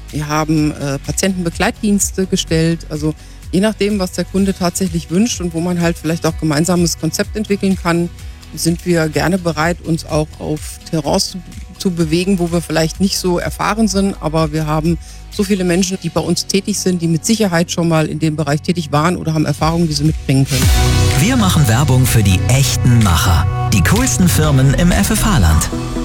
Wir haben Patientenbegleitdienste gestellt. Also je nachdem, was der Kunde tatsächlich wünscht und wo man halt vielleicht auch gemeinsames Konzept entwickeln kann, sind wir gerne bereit, uns auch auf Terrains zu bewegen, wo wir vielleicht nicht so erfahren sind. Aber wir haben so viele Menschen, die bei uns tätig sind, die mit Sicherheit schon mal in dem Bereich tätig waren oder haben Erfahrungen, die sie mitbringen können. Wir machen Werbung für die echten Macher, die coolsten Firmen im FFH-Land.